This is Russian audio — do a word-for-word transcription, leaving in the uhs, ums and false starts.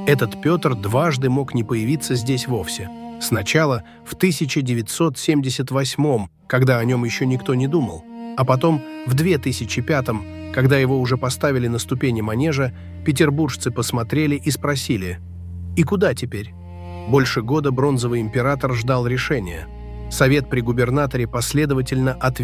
Этот Петр дважды мог не появиться здесь вовсе. Сначала в тысяча девятьсот семьдесят восьмом, когда о нем еще никто не думал, а потом в две тысячи пятом, когда его уже поставили на ступени манежа, петербуржцы посмотрели и спросили: «И куда теперь?» Больше года бронзовый император ждал решения. Совет при губернаторе последовательно ответил